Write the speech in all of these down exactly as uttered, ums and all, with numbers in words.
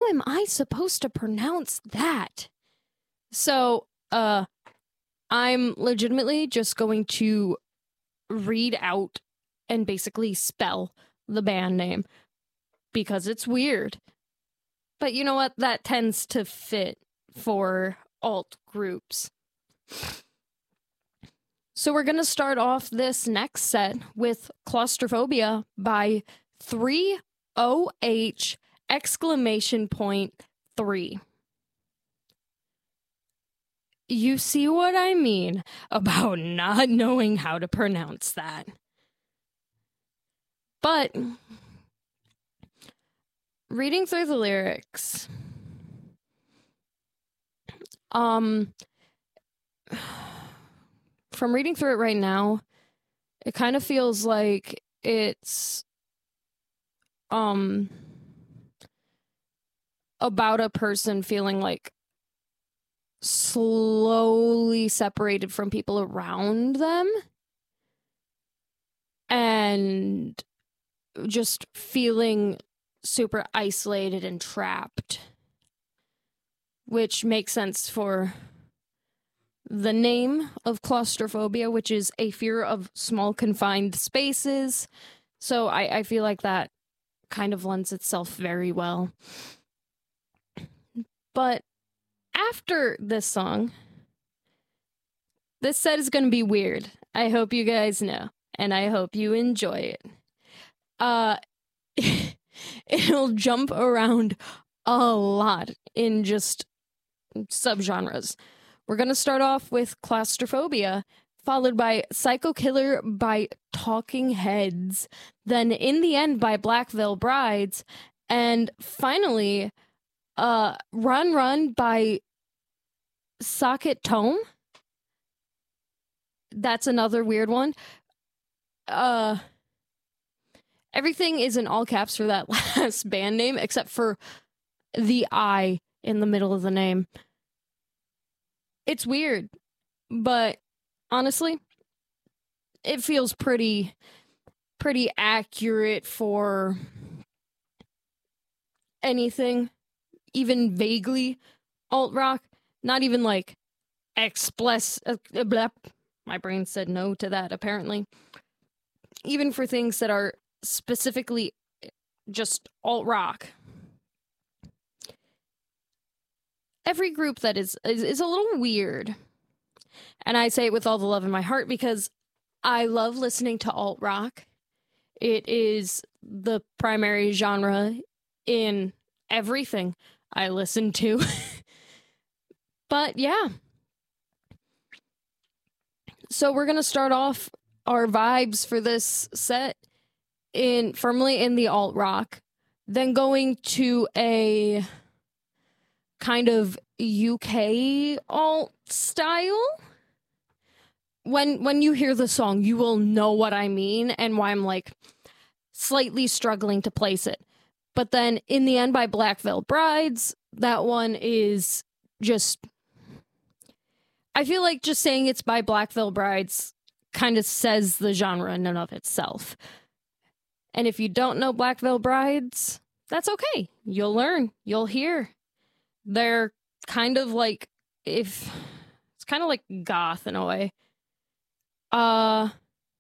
am I supposed to pronounce that? So, uh, I'm legitimately just going to read out and basically spell the band name because it's weird. But you know what? That tends to fit for alt groups. So we're going to start off this next set with Claustrophobia by three O H exclamation point three. You see what I mean about not knowing how to pronounce that. But reading through the lyrics, um, from reading through it right now, it kind of feels like it's, um, about a person feeling like slowly separated from people around them and just feeling super isolated and trapped, which makes sense for the name of claustrophobia, which is a fear of small confined spaces. So I, I feel like that kind of lends itself very well. But after this song, this set is going to be weird. I hope you guys know, and I hope you enjoy it. Uh, it'll jump around a lot in just subgenres. We're going to start off with Claustrophobia, followed by Psycho Killer by Talking Heads, then In the End by Black Veil Brides, and finally, uh, Run Run by Socket Tome. That's another weird one. Uh, everything is in all caps for that last band name, except for the I in the middle of the name. It's weird, but honestly, it feels pretty, pretty accurate for anything, even vaguely alt rock. Not even like express. Uh, blah. My brain said no to that, apparently. Even for things that are specifically just alt rock. Every group that is, is is a little weird. And I say it with all the love in my heart because I love listening to alt rock. It is the primary genre in everything I listen to. But yeah. So we're going to start off our vibes for this set in firmly in the alt rock, then going to a kind of U K alt style. When when you hear the song, you will know what I mean and why I'm like slightly struggling to place it. But then In the End by Black Veil Brides, that one is just, I feel like just saying it's by Black Veil Brides kind of says the genre in and of itself. And if you don't know Black Veil Brides, that's okay. You'll learn. You'll hear. They're kind of like, if it's kind of like goth in a way. Uh,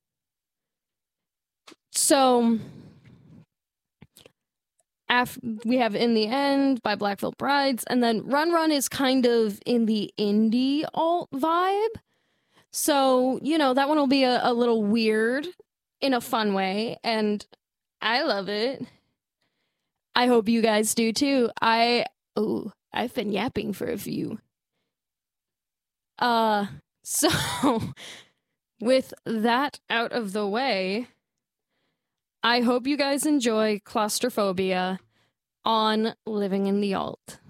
so after we have In the End by Black Veil Brides, and then Run Run is kind of in the indie alt vibe. So, you know, that one will be a, a little weird in a fun way, and I love it. I hope you guys do too. I, oh, I've been yapping for a few. Uh, so, with that out of the way, I hope you guys enjoy Claustrophobia on Living in the Alt.